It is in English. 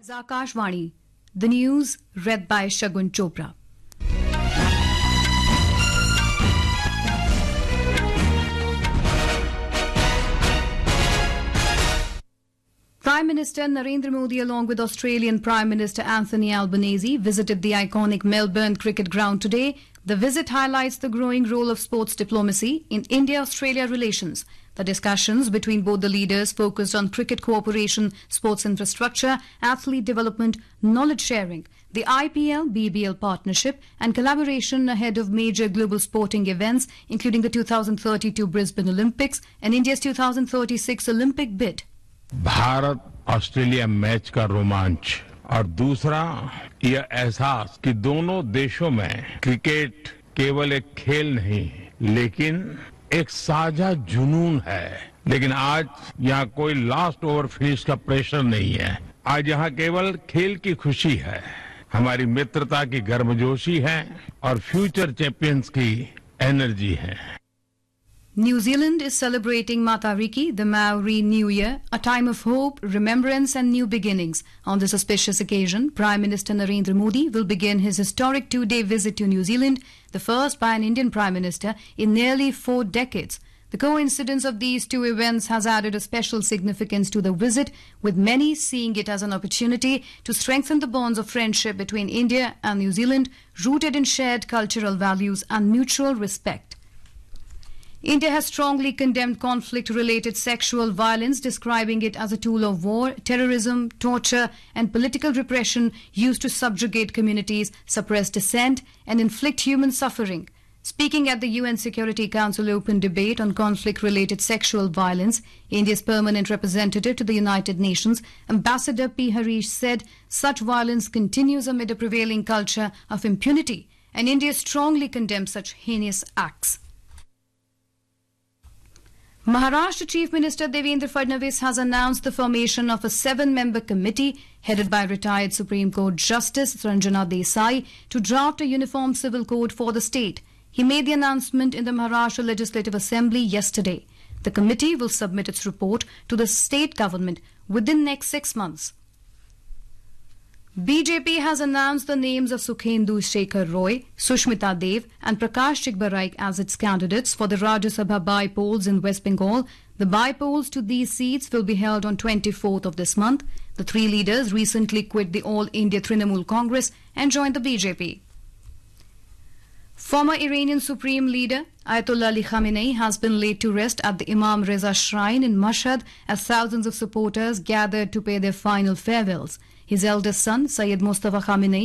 Akashvani. The news read by Shagun Chopra. Prime Minister Narendra Modi, along with Australian Prime Minister Anthony Albanese, visited the iconic Melbourne cricket ground today. The visit highlights the growing role of sports diplomacy in India-Australia relations. The discussions between both the leaders focused on cricket cooperation, sports infrastructure, athlete development, knowledge sharing, the IPL-BBL partnership and collaboration ahead of major global sporting events, including the 2032 Brisbane Olympics and India's 2036 Olympic bid. Bharat Australia match का रोमांच और दूसरा यह एहसास कि दोनों देशों में क्रिकेट केवल एक खेल नहीं लेकिन एक साझा जुनून है। लेकिन आज यहाँ कोई लास्ट ओवर फिनिश का प्रेशर नहीं है। आज यहाँ केवल खेल की खुशी है, हमारी मित्रता की गर्मजोशी है और फ्यूचर चैंपियंस की एनर्जी है। New Zealand is celebrating Matariki, the Maori New Year, a time of hope, remembrance and new beginnings. On this auspicious occasion, Prime Minister Narendra Modi will begin his historic two-day visit to New Zealand, the first by an Indian Prime Minister in nearly 4 decades. The coincidence of these two events has added a special significance to the visit, with many seeing it as an opportunity to strengthen the bonds of friendship between India and New Zealand, rooted in shared cultural values and mutual respect. India has strongly condemned conflict-related sexual violence, describing it as a tool of war, terrorism, torture and political repression used to subjugate communities, suppress dissent and inflict human suffering. Speaking at the UN Security Council open debate on conflict-related sexual violence, India's permanent representative to the United Nations, Ambassador P. Harish, said such violence continues amid a prevailing culture of impunity, and India strongly condemns such heinous acts. Maharashtra Chief Minister Devendra Fadnavis has announced the formation of a 7-member committee headed by retired Supreme Court Justice Ranjana Desai to draft a uniform civil code for the state. He made the announcement in the Maharashtra Legislative Assembly yesterday. The committee will submit its report to the state government within next 6 months. BJP has announced the names of Sukhendu Shekhar Roy, Sushmita Dev and Prakash Chikbaraik as its candidates for the Rajya Sabha by-polls in West Bengal. The by-polls to these seats will be held on 24th of this month. The three leaders recently quit the All India Trinamool Congress and joined the BJP. Former Iranian Supreme Leader Ayatollah Ali Khamenei has been laid to rest at the Imam Reza Shrine in Mashhad as thousands of supporters gathered to pay their final farewells. His eldest son, Sayyid Mustafa Khamenei,